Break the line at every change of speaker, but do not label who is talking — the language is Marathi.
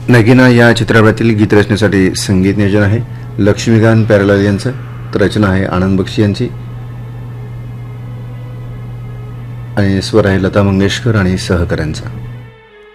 नगीना या चित्रपटातील गीत रचनेसाठी संगीत नियोजन आहे लक्ष्मीकांत प्यारेलाल यांचं, तर रचना आहे आनंद बक्षी यांची आणि स्वर आहे लता मंगेशकर आणि सहकाऱ्यांचा.